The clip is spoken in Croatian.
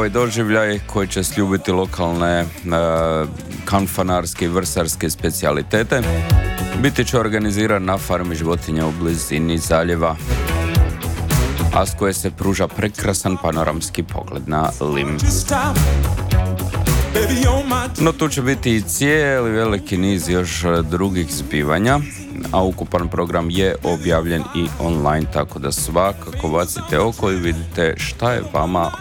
ovaj doživljaj koji će sljubiti lokalne kanfanarske i vrsarske specijalitete. Biti će organiziran na farmi životinja u blizini zaljeva, a s koje se pruža prekrasan panoramski pogled na Lim. No tu će biti i cijeli veliki niz još drugih zbivanja, a ukupan program je objavljen i online, tako da svakako bacite oko i vidite šta je vama